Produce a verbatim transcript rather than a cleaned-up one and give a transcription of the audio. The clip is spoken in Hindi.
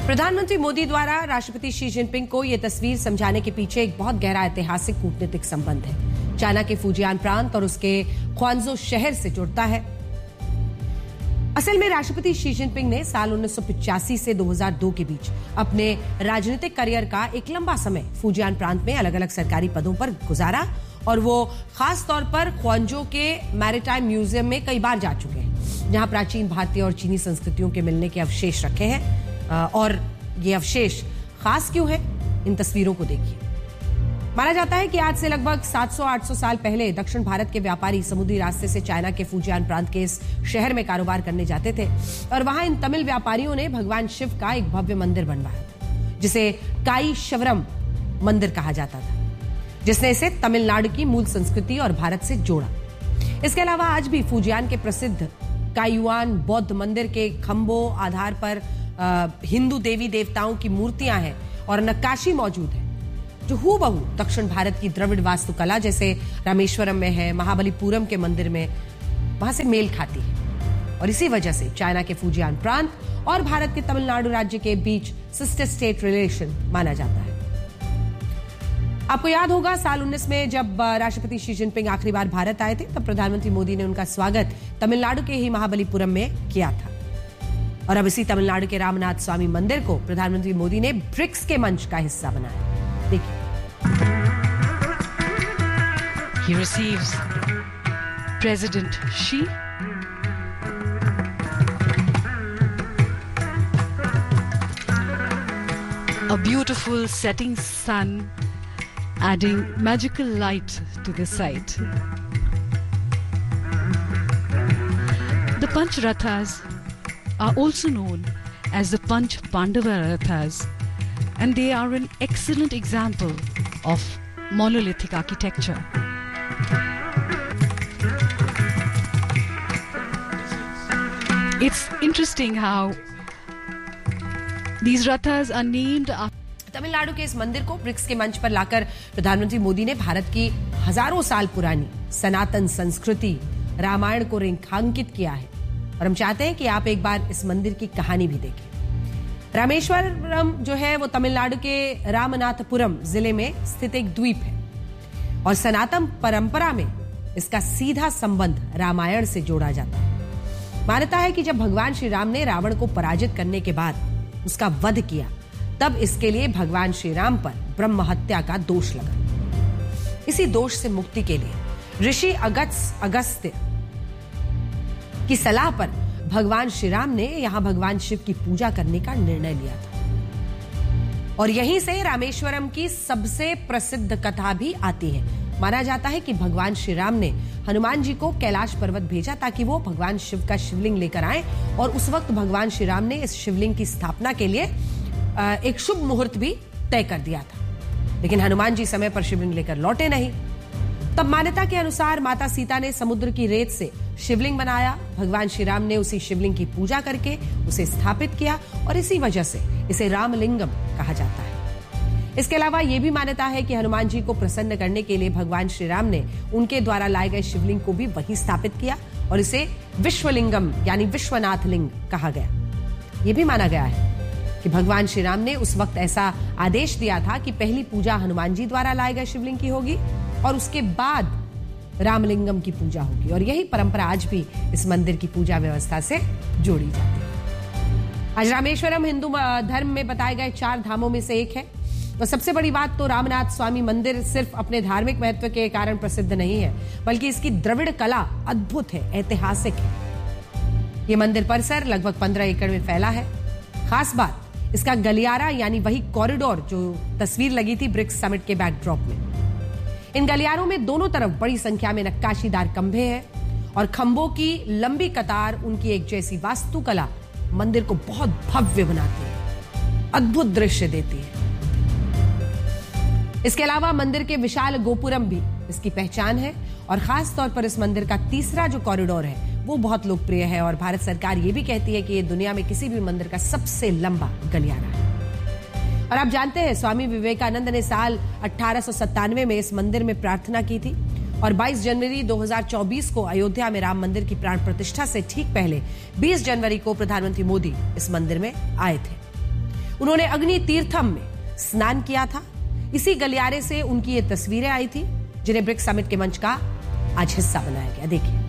प्रधानमंत्री मोदी द्वारा राष्ट्रपति शी जिनपिंग को यह तस्वीर समझाने के पीछे एक बहुत गहरा ऐतिहासिक कूटनीतिक संबंध है। चाइना के फुजियान प्रांत और उसके ख्वांजो शहर से जुड़ता है। असल में राष्ट्रपति शी जिनपिंग ने साल उन्नीस सौ पचासी से दो हज़ार दो के बीच अपने राजनीतिक करियर का एक लंबा समय फुजियान प्रांत में अलग अलग सरकारी पदों पर गुजारा और वो खास तौर पर ख्वांजो के मैरीटाइम म्यूजियम में कई बार जा चुके हैं, जहां प्राचीन भारतीय और चीनी संस्कृतियों के मिलने के अवशेष रखे हैं। और ये अवशेष खास क्यों है, इन तस्वीरों को देखिए। माना जाता है कि आज से लगभग सात सौ आठ सौ साल पहले दक्षिण भारत के व्यापारी समुद्री रास्ते से चाइना के फुजियान प्रांत के इस शहर में कारोबार करने जाते थे और वहां इन तमिल व्यापारियों ने भगवान शिव का एक भव्य मंदिर बनवाया था, जिसे काई शवरम मंदिर कहा जाता था, जिसने इसे तमिलनाडु की मूल संस्कृति और भारत से जोड़ा। इसके अलावा आज भी फुजियान के प्रसिद्ध कायुआन बौद्ध मंदिर के खंभों आधार पर हिंदू देवी देवताओं की मूर्तियां हैं और नक्काशी मौजूद है, जो हूबहू दक्षिण भारत की द्रविड़ वास्तुकला जैसे रामेश्वरम में है, महाबलीपुरम के मंदिर में वहां से मेल खाती है। और इसी वजह से चाइना के फुजियान प्रांत और भारत के तमिलनाडु राज्य के बीच सिस्टर स्टेट रिलेशन माना जाता है। आपको याद होगा साल उन्नीस में जब राष्ट्रपति शी जिनपिंग आखिरी बार भारत आए थे, तब प्रधानमंत्री मोदी ने उनका स्वागत तमिलनाडु के ही महाबलीपुरम में किया था। और अब इसी तमिलनाडु के रामनाथ स्वामी मंदिर को प्रधानमंत्री मोदी ने ब्रिक्स के मंच का हिस्सा बनाया। देखिए। He receives President Xi. A beautiful setting sun adding magical light to the site. The Panch Rathas are also known as the Panch Pandava Rathas, and they are an excellent example of monolithic architecture. It's interesting how these rathas are named after Tamil Nadu के इस मंदिर को ब्रिक्स के मंच पर लाकर प्रधानमंत्री मोदी ने भारत की हजारों साल पुरानी सनातन संस्कृति रामायण को रेखांकित किया है। और हम चाहते हैं कि आप एक बार इस मंदिर की कहानी भी देखें। रामेश्वरम जो है वो तमिलनाडु के रामनाथपुरम जिले में स्थित एक द्वीप है और सनातन परंपरा में इसका सीधा संबंध रामायण से जोड़ा जाता है। मान्यता है कि जब भगवान श्री राम ने रावण को पराजित करने के बाद उसका वध किया, तब इसके लिए भगवान श्री राम पर ब्रह्म हत्या का दोष लगा। इसी दोष से मुक्ति के लिए ऋषि अगस्त्य अगस्त्य की सलाह पर भगवान श्री राम ने यहां भगवान शिव की पूजा करने का निर्णय लिया था। और यहीं से रामेश्वरम की सबसे प्रसिद्ध कथा भी आती है। माना जाता है कि भगवान श्री राम ने हनुमान जी को कैलाश पर्वत भेजा ताकि वो भगवान शिव का शिवलिंग लेकर आए, और उस वक्त भगवान श्री राम ने इस शिवलिंग की स्थापना के लिए एक शुभ मुहूर्त भी तय कर दिया था। लेकिन हनुमान जी समय पर शिवलिंग लेकर लौटे नहीं। तब मान्यता के अनुसार माता सीता ने समुद्र की रेत से शिवलिंग बनाया। भगवान श्री राम ने उसी शिवलिंग की पूजा करके उसे स्थापित किया और इसी वजह से इसे रामलिंगम कहा जाता है। इसके अलावा यह भी मान्यता है कि हनुमान जी को प्रसन्न करने के लिए भगवान श्री राम ने उनके द्वारा लाए गए शिवलिंग को भी वहीं स्थापित किया और इसे विश्वलिंगम यानी विश्वनाथ लिंग कहा गया। यह भी माना गया है कि भगवान श्री राम ने उस वक्त ऐसा आदेश दिया था कि पहली पूजा हनुमान जी द्वारा लाए गए शिवलिंग की होगी और उसके बाद रामलिंगम की पूजा होगी। और यही परंपरा आज भी इस मंदिर की पूजा व्यवस्था से जोड़ी जाती है। आज रामेश्वरम हिंदू धर्म में बताए गए चार धामों में से एक है। तो सबसे बड़ी बात तो रामनाथ स्वामी मंदिर सिर्फ अपने धार्मिक महत्व के कारण प्रसिद्ध नहीं है, बल्कि इसकी द्रविड़ कला अद्भुत है, ऐतिहासिक है। ये मंदिर परिसर लगभग पंद्रह एकड़ में फैला है। खास बात इसका गलियारा यानी वही कॉरिडोर जो तस्वीर लगी थी ब्रिक्स समिट के बैकड्रॉप में। इन गलियारों में दोनों तरफ बड़ी संख्या में नक्काशीदार खंभे हैं और खंभों की लंबी कतार उनकी एक जैसी वास्तुकला मंदिर को बहुत भव्य बनाती है, अद्भुत दृश्य देती है। इसके अलावा मंदिर के विशाल गोपुरम भी इसकी पहचान है और खास तौर पर इस मंदिर का तीसरा जो कॉरिडोर है वो बहुत लोकप्रिय है और भारत सरकार ये भी कहती है कि ये दुनिया में किसी भी मंदिर का सबसे लंबा गलियारा है। और आप जानते हैं स्वामी विवेकानंद ने साल अठारह सौ सत्तानवे में इस मंदिर में प्रार्थना की थी और बाईस जनवरी दो हज़ार चौबीस को अयोध्या में राम मंदिर की प्राण प्रतिष्ठा से ठीक पहले बीस जनवरी को प्रधानमंत्री मोदी इस मंदिर में आए थे। उन्होंने अग्नि तीर्थम में स्नान किया था। इसी गलियारे से उनकी ये तस्वीरें आई थी जिन्हें ब्रिक्स समिट के मंच का आज हिस्सा बनाया गया। देखिए।